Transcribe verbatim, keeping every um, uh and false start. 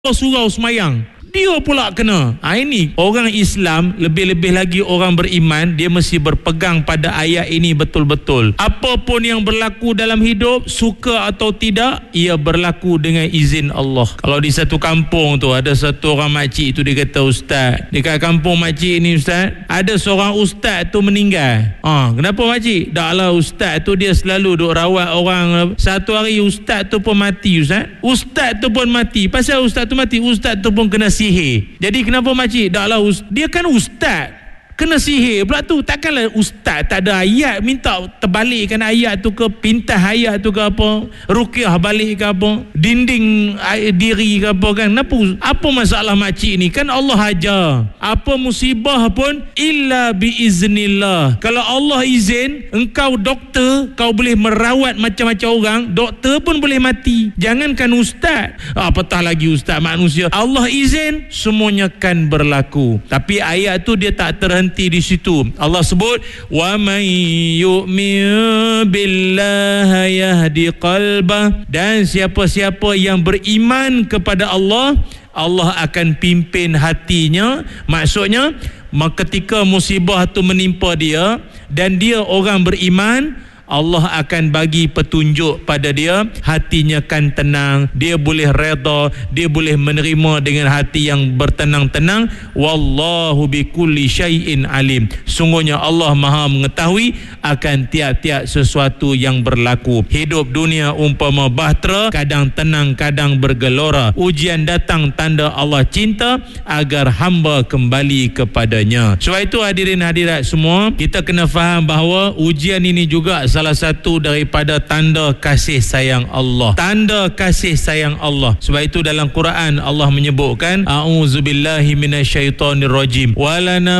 surau semayang, dia pula kena. Ha, ini orang Islam, lebih-lebih lagi orang beriman, dia mesti berpegang pada ayat ini betul-betul. Apapun yang berlaku dalam hidup, suka atau tidak, ia berlaku dengan izin Allah. Kalau di satu kampung tu ada satu orang makcik tu, dia kata, ustaz, dekat kampung makcik ni ustaz, ada seorang ustaz tu meninggal. Ha, kenapa makcik? Dah lah ustaz tu dia selalu duk rawat orang. Satu hari ustaz tu pun mati ustaz. Ustaz tu pun mati. Pasal ustaz tu mati, ustaz tu pun kena sihir. Jadi kenapa makcik? Dah lah dia kan ustaz, kena sihir pula tu. Takkanlah ustaz tak ada ayat minta terbalikkan ayat tu ke, pintas ayat tu ke apa, ruqyah balik ke apa, dinding diri ke apa kan. Kenapa? Apa masalah makcik ni? Kan Allah ajar, apa musibah pun illa biiznillah. Kalau Allah izin, engkau doktor, kau boleh merawat macam-macam orang, doktor pun boleh mati. Jangankan ustaz, apatah lagi ustaz manusia. Allah izin, semuanya kan berlaku. Tapi ayat tu dia tak terhenti di situ. Allah sebut, wa man yu'min billahi yahdi qalbah, dan siapa-siapa yang beriman kepada Allah, Allah akan pimpin hatinya. Maksudnya, ketika musibah tu menimpa dia dan dia orang beriman, Allah akan bagi petunjuk pada dia, hatinya kan tenang, dia boleh redha, dia boleh menerima dengan hati yang bertenang-tenang. Wallahu bikulli syai'in alim. Sungguhnya Allah Maha mengetahui akan tiap-tiap sesuatu yang berlaku. Hidup dunia umpama bahtera, kadang tenang, kadang bergelora. Ujian datang, tanda Allah cinta agar hamba kembali kepadanya. Sebab itu hadirin hadirat semua, kita kena faham bahawa ujian ini juga salah satu daripada tanda kasih sayang Allah. Tanda kasih sayang Allah. Sebab itu dalam Quran Allah menyebutkan, a'udzubillahi minasyaitonirrajim, walana